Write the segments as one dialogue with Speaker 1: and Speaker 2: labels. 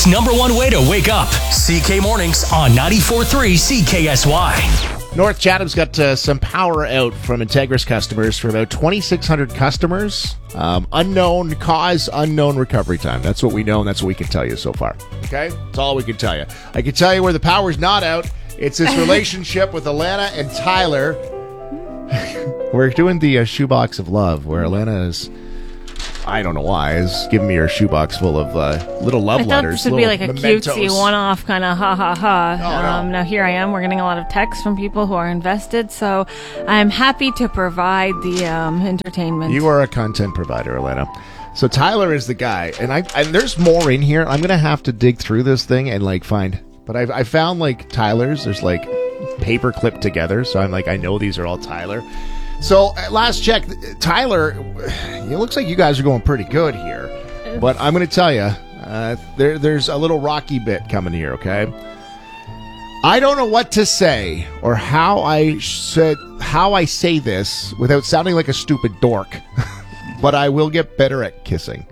Speaker 1: Number one way to wake up. CK Mornings on 94.3 CKSY.
Speaker 2: North Chatham's got some power out from Integris customers for about 2,600 customers. Unknown cause, unknown recovery time. That's what we know, and that's what we can tell you so far. Okay? That's all we can tell you. I can tell you where the power's not out. It's this relationship with Alana and Tyler. We're doing the shoebox of love, where Alana is... I don't know why, is giving me her shoebox full of little love letters.
Speaker 3: This would be like a
Speaker 2: mementos.
Speaker 3: cutesy one-off kind of ha-ha-ha.
Speaker 2: Oh, no.
Speaker 3: Now here I am. We're getting a lot of texts from people who are invested, so I'm happy to provide the entertainment.
Speaker 2: You are a content provider, Elena. So Tyler is the guy, and there's more in here. I'm going to have to dig through this thing and find... But I found Tyler's. There's paper clipped together, so I'm I know these are all Tyler. So, at last check, Tyler, it looks like you guys are going pretty good here. But I'm going to tell you, there's a little rocky bit coming here, okay? I don't know what to say or how I say this without sounding like a stupid dork. But I will get better at kissing.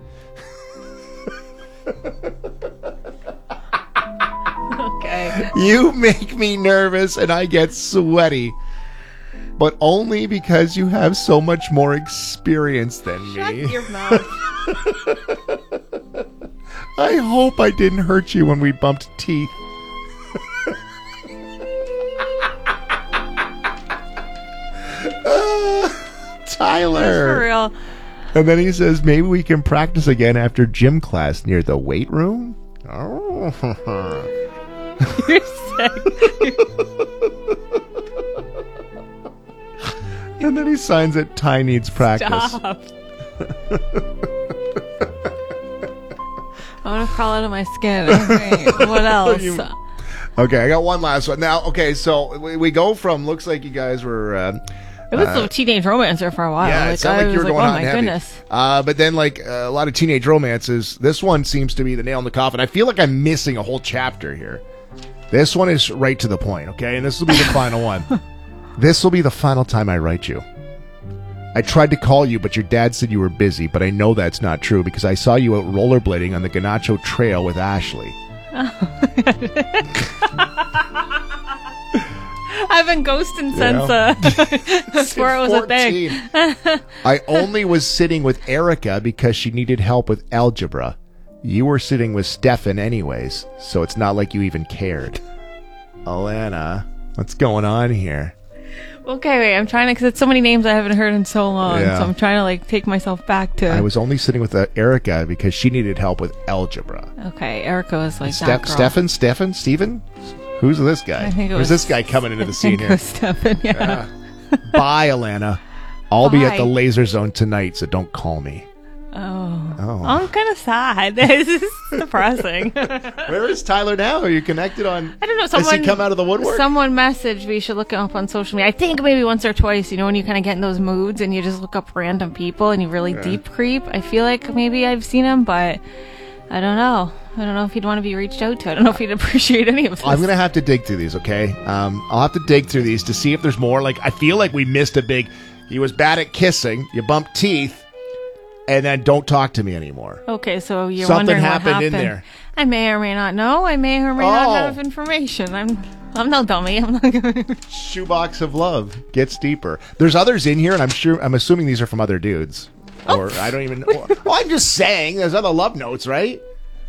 Speaker 3: Okay.
Speaker 2: You make me nervous and I get sweaty. But only because you have so much more experience than
Speaker 3: Shut
Speaker 2: me.
Speaker 3: your mouth.
Speaker 2: I hope I didn't hurt you when we bumped teeth. Tyler.
Speaker 3: For real.
Speaker 2: And then he says, maybe we can practice again after gym class near the weight room? Oh.
Speaker 3: You're sick.
Speaker 2: And then he signs it, Ty needs practice.
Speaker 3: Stop. I want to crawl out of my skin. Okay, what else?
Speaker 2: Okay, I got one last one. Now, okay, so we go from, looks like you guys were...
Speaker 3: It was a teenage romancer for a while.
Speaker 2: Yeah, it sounded like you were going
Speaker 3: oh
Speaker 2: hot
Speaker 3: my
Speaker 2: and heavy.
Speaker 3: goodness.
Speaker 2: But then, a lot of teenage romances, this one seems to be the nail in the coffin. I feel like I'm missing a whole chapter here. This one is right to the point, okay? And this will be the final one. This will be the final time I write you. I tried to call you, but your dad said you were busy, but I know that's not true because I saw you out rollerblading on the Ganacho Trail with Ashley.
Speaker 3: I've been ghosting since before it was 14. A thing.
Speaker 2: I only was sitting with Erica because she needed help with algebra. You were sitting with Stefan anyways, so it's not like you even cared. Alana, what's going on here?
Speaker 3: Okay, wait, I'm trying to, because it's so many names I haven't heard in so long,
Speaker 2: Yeah.
Speaker 3: so I'm trying to take myself back to...
Speaker 2: I was only sitting with Erica because she needed help with algebra.
Speaker 3: Okay, Erica was that girl.
Speaker 2: Steven? Who's this guy?
Speaker 3: I think it
Speaker 2: Who's
Speaker 3: was
Speaker 2: this guy coming into the scene
Speaker 3: it
Speaker 2: here?
Speaker 3: was Stefan, yeah.
Speaker 2: Bye, Alana. I'll be at
Speaker 3: Bye.
Speaker 2: the Laser Zone tonight, so don't call me.
Speaker 3: Oh. I'm kind of sad. This is depressing.
Speaker 2: Where is Tyler now? Are you connected on...
Speaker 3: I don't know.
Speaker 2: Has he come out of the woodwork?
Speaker 3: Someone messaged me. You should look him up on social media. I think maybe once or twice, when you kind of get in those moods and you just look up random people and you really deep creep. I feel like maybe I've seen him, but I don't know. I don't know if he'd want to be reached out to. I don't know if he'd appreciate any of this.
Speaker 2: I'm going to have to dig through these, okay? I'll have to dig through these to see if there's more. I feel like we missed a big... He was bad at kissing. You bumped teeth. And then don't talk to me anymore.
Speaker 3: Okay, so you're
Speaker 2: Something
Speaker 3: wondering what
Speaker 2: happened
Speaker 3: happened
Speaker 2: in there.
Speaker 3: I may or may not know. I may or may not have information. I'm no dummy. I'm not gonna...
Speaker 2: Shoebox of love gets deeper. There's others in here, and I'm assuming these are from other dudes. Or I don't even know. Well, I'm just saying, there's other love notes, right?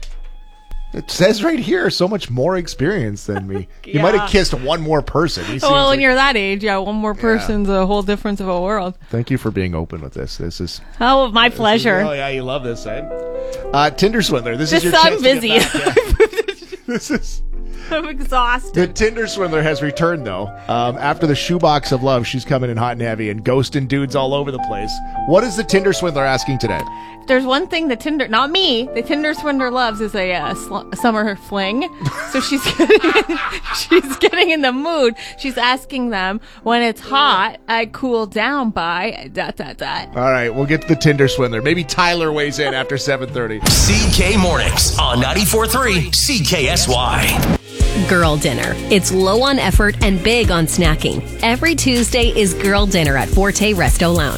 Speaker 2: It says right here, so much more experience than me. You
Speaker 3: Yeah.
Speaker 2: might have kissed one more person. He seems
Speaker 3: Well, when
Speaker 2: like-
Speaker 3: you're that age, one more person's a whole difference of a world.
Speaker 2: Thank you for being open with this. This is...
Speaker 3: Oh, my pleasure.
Speaker 2: Oh, yeah, you love this, eh? Tinder Swindler. This is
Speaker 3: Just
Speaker 2: your
Speaker 3: I'm
Speaker 2: chance to
Speaker 3: busy.
Speaker 2: get back. This is...
Speaker 3: I'm exhausted.
Speaker 2: The Tinder Swindler has returned, though. After the shoebox of love, she's coming in hot and heavy and ghosting dudes all over the place. What is the Tinder Swindler asking today?
Speaker 3: There's one thing the Tinder Swindler loves is a summer fling. So she's getting in the mood. She's asking them, when it's hot, I cool down by ...
Speaker 2: All right, we'll get to the Tinder Swindler. Maybe Tyler weighs in after 7:30.
Speaker 1: CK Mornings on 94.3 CKSY.
Speaker 4: Girl Dinner. It's low on effort and big on snacking. Every Tuesday is Girl Dinner at Forte Resto Lounge.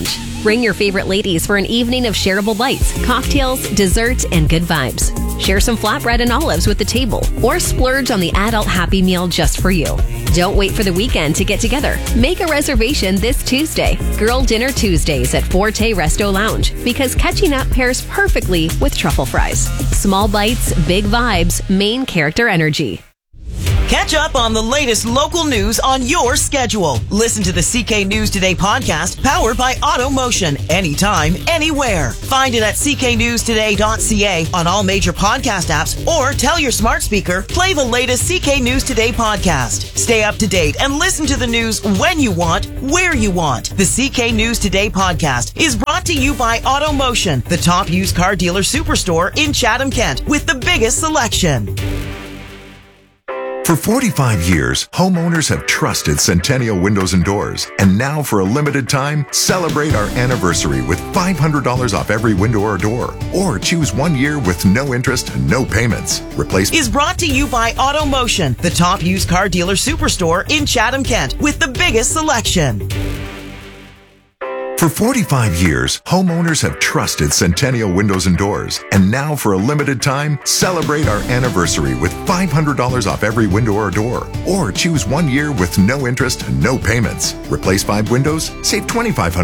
Speaker 4: Bring your favorite ladies for an evening of shareable bites, cocktails, desserts, and good vibes. Share some flatbread and olives with the table, or splurge on the adult happy meal just for you. Don't wait for the weekend to get together. Make a reservation this Tuesday. Girl Dinner Tuesdays at Forte Resto Lounge, because catching up pairs perfectly with truffle fries. Small bites, big vibes, main character energy.
Speaker 5: Catch up on the latest local news on your schedule. Listen to the CK News Today podcast, powered by AutoMotion, anytime, anywhere. Find it at cknewstoday.ca on all major podcast apps, or tell your smart speaker, play the latest CK News Today podcast. Stay up to date and listen to the news when you want, where you want. The CK News Today podcast is brought to you by AutoMotion, the top used car dealer superstore in Chatham, Kent, with the biggest selection.
Speaker 6: For 45 years, homeowners have trusted Centennial Windows and Doors. And now, for a limited time, celebrate our anniversary with $500 off every window or door. Or choose 1 year with no interest and no payments. Replace
Speaker 5: is brought to you by AutoMotion, the top used car dealer superstore in Chatham, Kent, with the biggest selection.
Speaker 6: For 45 years, homeowners have trusted Centennial Windows and Doors. And now, for a limited time, celebrate our anniversary with $500 off every window or door. Or choose 1 year with no interest and no payments. Replace 5 windows, save $2,500.